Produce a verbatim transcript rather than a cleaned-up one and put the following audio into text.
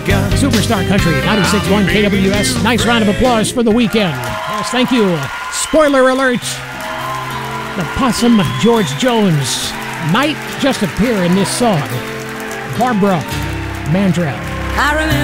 Superstar Country, ninety-six point one K W S. Nice round of applause for The Weeknd. Yes, thank you. Spoiler alert. The possum George Jones might just appear in this song. Barbara Mandrell. I remember